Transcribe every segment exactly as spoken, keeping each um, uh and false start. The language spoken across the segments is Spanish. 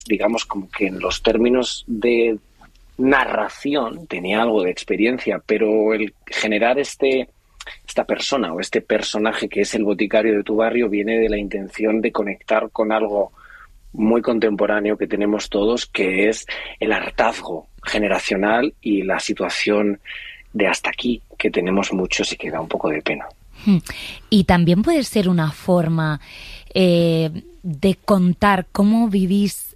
digamos, como que en los términos de narración tenía algo de experiencia, pero el generar este esta persona o este personaje que es el boticario de tu barrio viene de la intención de conectar con algo muy contemporáneo que tenemos todos, que es el hartazgo generacional y la situación de hasta aquí que tenemos muchos y que da un poco de pena. Y también puede ser una forma eh, de contar cómo vivís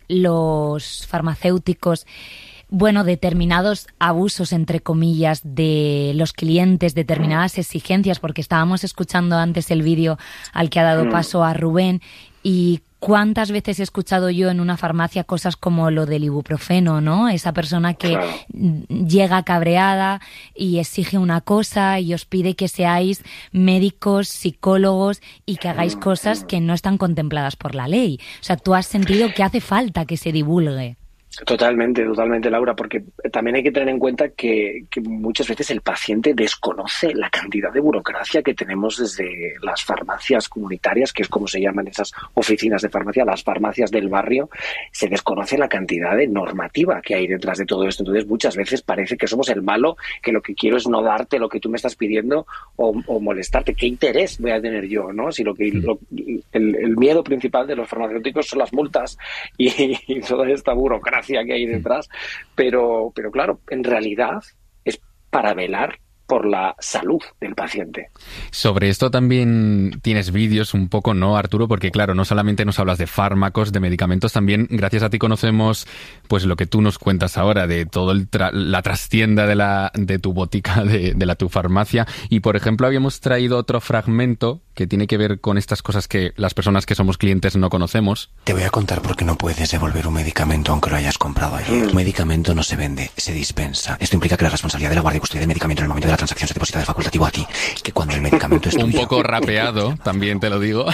los farmacéuticos, bueno, determinados abusos, entre comillas, de los clientes, determinadas exigencias, porque estábamos escuchando antes el vídeo al que ha dado paso a Rubén, y cuántas veces he escuchado yo en una farmacia cosas como lo del ibuprofeno, ¿no? Esa persona que Claro. llega cabreada y exige una cosa y os pide que seáis médicos, psicólogos y que hagáis cosas que no están contempladas por la ley. O sea, tú has sentido que hace falta que se divulgue. Totalmente, totalmente, Laura, porque también hay que tener en cuenta que, que muchas veces el paciente desconoce la cantidad de burocracia que tenemos desde las farmacias comunitarias, que es como se llaman esas oficinas de farmacia, las farmacias del barrio. Se desconoce la cantidad de normativa que hay detrás de todo esto. Entonces, muchas veces parece que somos el malo, que lo que quiero es no darte lo que tú me estás pidiendo o, o molestarte. ¿Qué interés voy a tener yo, no? Si lo que lo, el, el miedo principal de los farmacéuticos son las multas y, y toda esta burocracia que hay detrás, pero, pero claro, en realidad es para velar por la salud del paciente. Sobre esto también tienes vídeos un poco, ¿no, Arturo? Porque claro, no solamente nos hablas de fármacos, de medicamentos, también gracias a ti conocemos pues lo que tú nos cuentas ahora de todo el tra- la trastienda de la de tu botica, de, de la tu farmacia. Y por ejemplo habíamos traído otro fragmento que tiene que ver con estas cosas que las personas que somos clientes no conocemos. Te voy a contar por qué no puedes devolver un medicamento aunque lo hayas comprado ayer. Un medicamento no se vende, se dispensa. Esto implica que la responsabilidad de la guardia y custodia del medicamento en el momento de la transacción se deposita de facultativo a ti. Que cuando el medicamento es Un tuyo... poco rapeado, también te lo digo.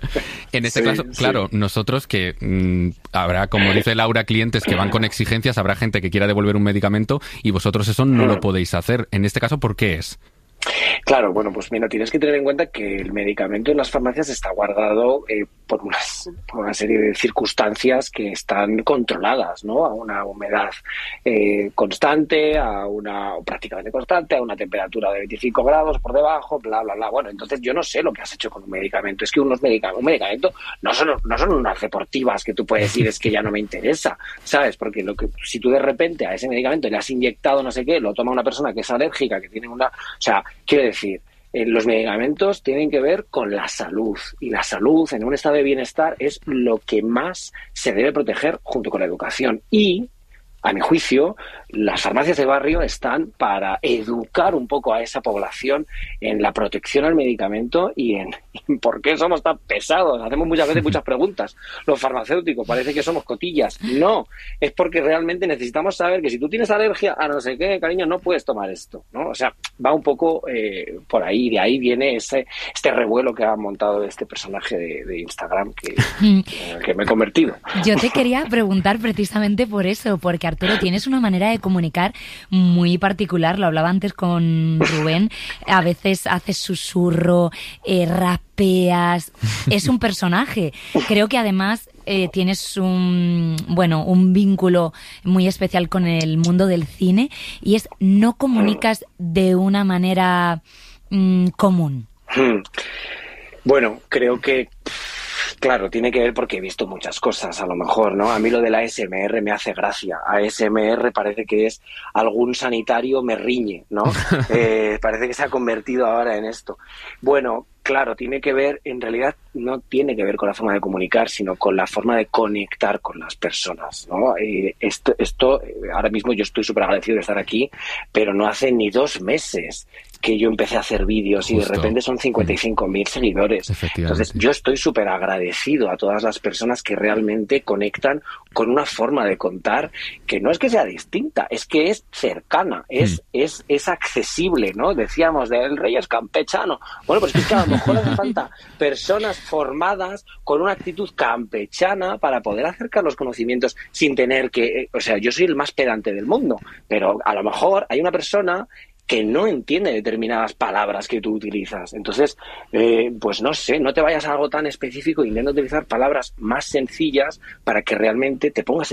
En este Sí, caso, sí. claro, nosotros que mmm, habrá, como dice Laura, clientes que van con exigencias, habrá gente que quiera devolver un medicamento y vosotros eso no lo podéis hacer. En este caso, ¿por qué es? Claro, bueno, pues mira, tienes que tener en cuenta que el medicamento en las farmacias está guardado eh, por, unas, por una serie de circunstancias que están controladas, ¿no? A una humedad eh, constante, a una o prácticamente constante, a una temperatura de veinticinco grados por debajo, bla, bla, bla. Bueno, entonces yo no sé lo que has hecho con un medicamento. Es que unos medicamentos, un medicamento no son, no son unas deportivas que tú puedes decir es que ya no me interesa, ¿sabes? Porque lo que si tú de repente a ese medicamento le has inyectado no sé qué, lo toma una persona que es alérgica, que tiene una... O sea, quiero decir, eh, los medicamentos tienen que ver con la salud y la salud en un estado de bienestar es lo que más se debe proteger junto con la educación y, a mi juicio, las farmacias de barrio están para educar un poco a esa población en la protección al medicamento y en, en por qué somos tan pesados. Hacemos muchas veces muchas preguntas. Los farmacéuticos parece que somos cotillas. No, es porque realmente necesitamos saber que si tú tienes alergia a no sé qué, cariño, no puedes tomar esto, ¿no? O sea, va un poco eh, por ahí. De ahí viene ese este revuelo que ha montado este personaje de, de Instagram que, que, que me he convertido. Yo te quería preguntar precisamente por eso, porque Arturo, tienes una manera de comunicar muy particular, lo hablaba antes con Rubén, a veces haces susurro, eh, rapeas, es un personaje. Creo que además eh, tienes un, bueno, un vínculo muy especial con el mundo del cine y es no comunicas de una manera mm, común. Bueno, creo que... Claro, tiene que ver porque he visto muchas cosas, a lo mejor, ¿no? A mí lo de la A S M R me hace gracia. A S M R parece que es algún sanitario me riñe, ¿no? Eh, parece que se ha convertido ahora en esto. Bueno, claro, tiene que ver, en realidad no tiene que ver con la forma de comunicar, sino con la forma de conectar con las personas, ¿no? Eh, esto, esto, ahora mismo yo estoy súper agradecido de estar aquí, pero no hace ni dos meses que yo empecé a hacer vídeos y Justo. de repente son cincuenta y cinco mil seguidores. Entonces yo estoy súper agradecido a todas las personas que realmente conectan con una forma de contar que no es que sea distinta, es que es cercana, es, mm. es, es accesible, ¿no? Decíamos, el rey es campechano. Bueno, pues es que a lo mejor hace falta personas formadas con una actitud campechana para poder acercar los conocimientos sin tener que... O sea, yo soy el más pedante del mundo, pero a lo mejor hay una persona que no entiende determinadas palabras que tú utilizas. Entonces, eh, pues no sé, no te vayas a algo tan específico, intenta utilizar palabras más sencillas para que realmente te pongas